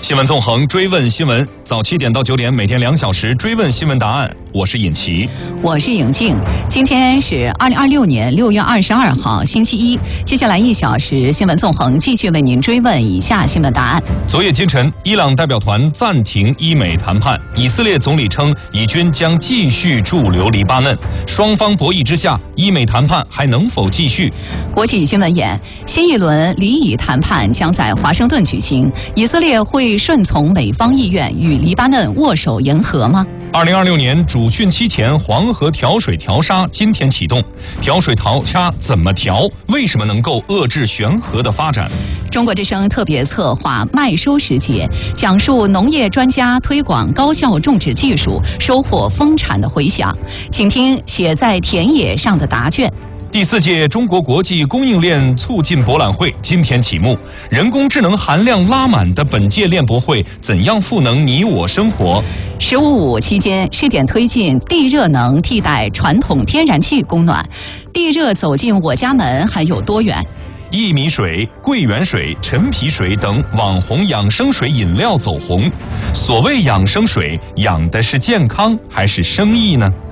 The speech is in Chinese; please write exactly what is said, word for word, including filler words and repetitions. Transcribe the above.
新闻纵横，追问新闻，早七点到九点，每天两小时追问新闻答案。我是尹奇， 我是颖静。今天是二零二六年六月二十二号，星期一。接下来一小时，新闻纵横继续为您追问以下新闻答案。 昨夜今晨，伊朗代表团暂停伊美谈判，以色列总理称以军将继续驻留黎巴嫩。双方博弈之下，伊美谈判还能否继续？ 国际新闻眼：新一轮黎以谈判将在华盛顿举行，以色列会顺从美方意愿与黎巴嫩握手言和吗？ 二零二六年主汛期前，黄河调水调沙今天启动，调水调沙怎么调？为什么能够遏制悬河的发展？ 中国之声特别策划麦收时节，讲述农业专家推广高效种植技术，收获丰产的回响。请听写在田野上的答卷。 第四届中国国际供应链促进博览会今天启幕，人工智能含量拉满的本届链博会怎样赋能你我生活？ 十五五期间试点推进地热能替代传统天然气供暖，地热走进我家门还有多远？ 薏米水、桂圆水、陈皮水等网红养生水饮料走红，所谓养生水，养的是健康还是生意呢？